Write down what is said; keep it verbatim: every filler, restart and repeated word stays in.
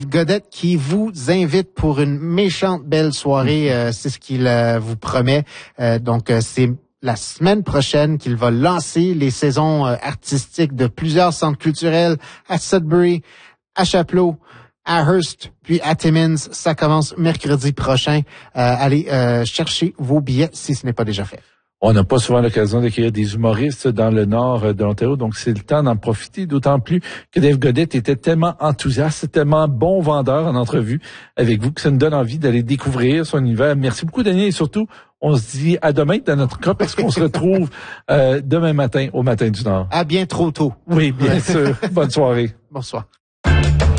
Godette qui vous invite pour une méchante belle soirée, euh, c'est ce qu'il euh, vous promet. Euh, donc, euh, c'est la semaine prochaine qu'il va lancer les saisons euh, artistiques de plusieurs centres culturels à Sudbury, à Chapleau, à Hearst, puis à Timmins. Ça commence mercredi prochain. Euh, allez euh, chercher vos billets si ce n'est pas déjà fait. On n'a pas souvent l'occasion d'accueillir des humoristes dans le nord de l'Ontario, donc c'est le temps d'en profiter, d'autant plus que Dave Godette était tellement enthousiaste, tellement bon vendeur en entrevue avec vous que ça nous donne envie d'aller découvrir son univers. Merci beaucoup, Daniel, et surtout, on se dit à demain dans notre cas parce qu'on se retrouve euh, demain matin au Matin du Nord. À bien trop tôt. Oui, bien sûr. Bonne soirée. Bonsoir.